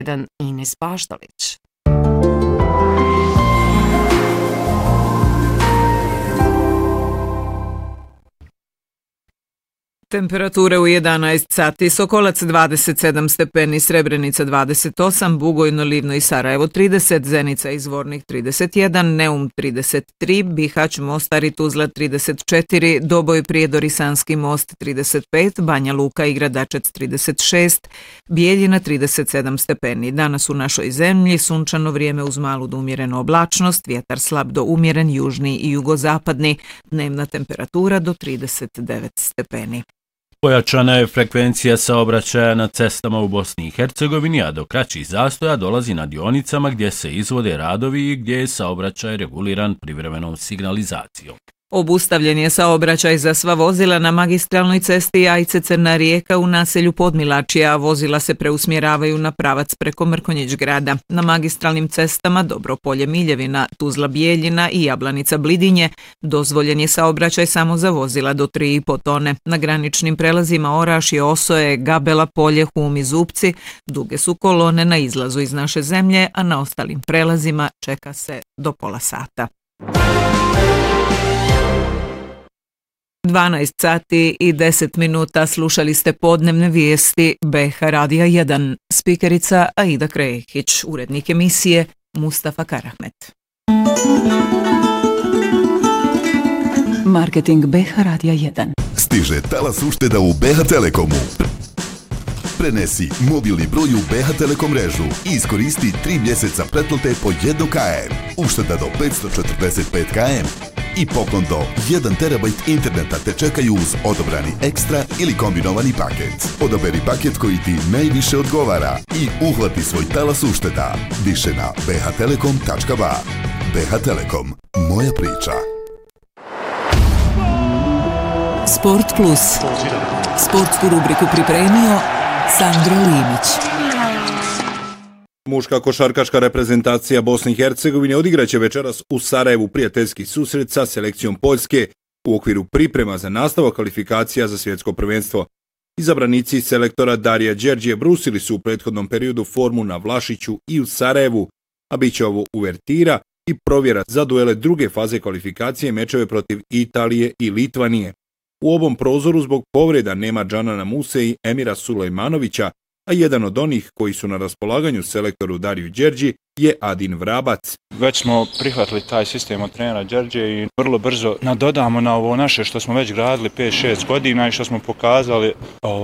1 Ines Paštalić. Temperature u 11 sati, Sokolac 27 stepeni, Srebrenica 28, Bugojno, Livno i Sarajevo 30, Zenica i Zvornik 31, Neum 33, Bihać, Mostar i Tuzla 34, Doboj, Prijedor i Sanski Most 35, Banja Luka i Gradačac 36, Bijeljina 37 stepeni. Danas u našoj zemlji sunčano vrijeme uz malu do umjerenu oblačnost, vjetar slab do umjeren, južni i jugozapadni, dnevna temperatura do 39 stepeni. Pojačana je frekvencija saobraćaja na cestama u Bosni i Hercegovini, a do kraćih zastoja dolazi na dionicama gdje se izvode radovi i gdje je saobraćaj reguliran privremenom signalizacijom. Obustavljen je saobraćaj za sva vozila na magistralnoj cesti Ajce-Crna Rijeka u naselju Podmilačije, a vozila se preusmjeravaju na pravac preko Mrkonjić grada. Na magistralnim cestama Dobropolje Miljevina, Tuzla Bijeljina i Jablanica Blidinje dozvoljen je saobraćaj samo za vozila do 3,5 tone. Na graničnim prelazima Orašje, Osoje, Gabela, Polje, Hum i Zupci duge su kolone na izlazu iz naše zemlje, a na ostalim prelazima čeka se do pola sata. 12 sati i 10 minuta slušali ste podnevne vijesti BH Radija 1. Spikerica Aida Krehić, urednik emisije Mustafa Karahmet. Marketing BH Radija 1. Stiže talas ušteda u BH Telekomu. Prenesi mobilni broj u BH Telekom mrežu i iskoristi 3 mjeseca pretplate po 1 km. Ušteda do 545 km. I poklon do 1 terabajt interneta te čekaju uz odobrani ekstra ili kombinovani paket. Odaberi paket koji ti najviše odgovara i uhvati svoj talas ušteda. Više na bhtelekom.ba. BH Telekom. Moja priča. Sport Plus. Sportsku rubriku pripremio Sandro Limić. Muška košarkaška reprezentacija Bosne i Hercegovine odigraće večeras u Sarajevu prijateljski susret sa selekcijom Poljske u okviru priprema za nastavak kvalifikacija za svjetsko prvenstvo. Izabranici selektora Darija Đerđije brusili su u prethodnom periodu formu na Vlašiću i u Sarajevu, a bit će ovo uvertira i provjera za duele druge faze kvalifikacije mečeve protiv Italije i Litvanije. U ovom prozoru zbog povreda nema Džanana Muse i Emira Sulejmanovića, a jedan od onih koji su na raspolaganju selektoru Dariju Đerđi je Adin Vrabac. Već smo prihvatili taj sistem od trenera Đerđe i vrlo brzo nadodamo na ovo naše što smo već gradili 5-6 godina i što smo pokazali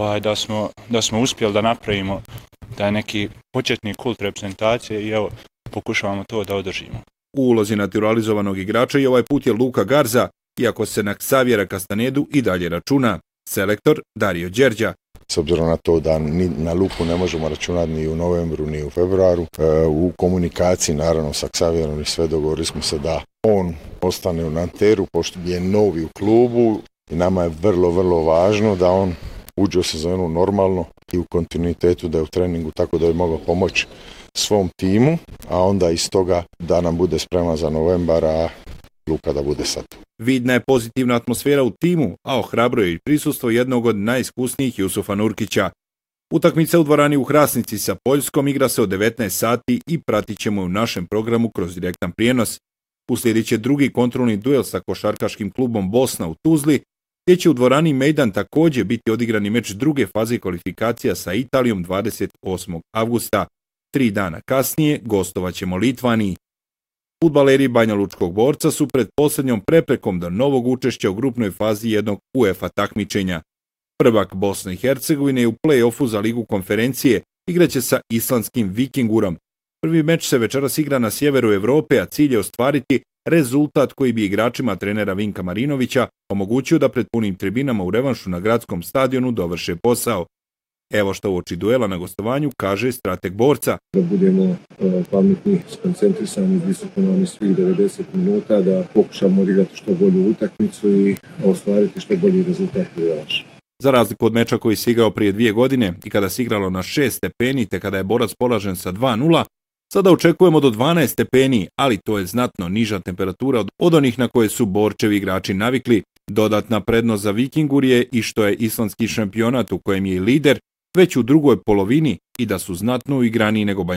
da smo uspjeli da napravimo taj neki početni kult reprezentacije i evo pokušavamo to da održimo. U ulozi naturalizovanog igrača i ovaj put je Luka Garza, iako se na Ksavjera Kastanedu i dalje računa selektor Dario Đerđa. S obzirom na to da ni na Luku ne možemo računati ni u novembru ni u februaru, u komunikaciji naravno sa Ksavjerom i sve dogovorili smo se da on ostane u Nanteru pošto je novi u klubu i nama je vrlo, vrlo važno da on uđe u sezonu normalno i u kontinuitetu, da je u treningu tako da bi mogao pomoći svom timu, a onda iz toga da nam bude spreman za novembar, a Luka da bude sad. Vidna je pozitivna atmosfera u timu, a ohrabruje i prisustvo jednog od najiskusnijih Jusufa Nurkića. Utakmica u dvorani u Hrasnici sa Poljskom igra se od 19 sati i pratit ćemo u našem programu kroz direktan prijenos. Uslijedit će drugi kontrolni duel sa košarkaškim klubom Bosna u Tuzli, gdje će u dvorani Mejdan također biti odigrani meč druge faze kvalifikacija sa Italijom 28. avgusta. 3 dana kasnije gostovaćemo Litvaniji. Fudbaleri Banja Lučkog Borca su pred posljednjom preprekom do novog učešća u grupnoj fazi jednog UEFA takmičenja. Prvak Bosne i Hercegovine je u play-offu za Ligu konferencije igraće sa islandskim Vikingurom. Prvi meč se večeras igra na sjeveru Europe, a cilj je ostvariti rezultat koji bi igračima trenera Vinka Marinovića omogućio da pred punim tribinama u revanšu na gradskom stadionu dovrše posao. Evo što uoči duela na gostovanju kaže strateg Borca. Da budemo pametni, skoncentrisani, disciplinovani svih 90 minuta, da pokušamo odigrati što bolju utakmicu i ostvariti što bolji rezultat. Za razliku od meča koji se igrao prije 2 godine i kada se igralo na 6 stepeni te kada je Borac poražen sa 2-0, sada očekujemo do 12 stepeni, ali to je znatno niža temperatura od onih na koje su Borčevi igrači navikli. Dodatna prednost za Vikingur je i što je islandski šampionat u kojem je i lider već u drugoj polovini i da su znatno igraniji nego